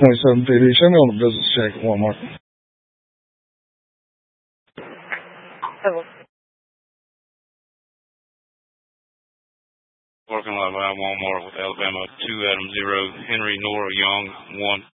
27 PD. Show me on the business check at Walmart. Working lot by Walmart with Alabama 2 Adam 0 Henry Nora Young 1.